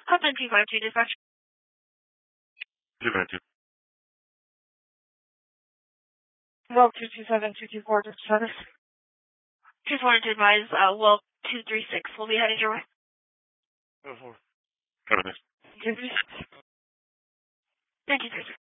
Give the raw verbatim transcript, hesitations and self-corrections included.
Content two five two dispatch. two five two. Well, two two seven, two two four, just service. Just wanted to advise, uh, well, two three six will be headed your way. Oh, four. Got it. two three six. Thank you, sir.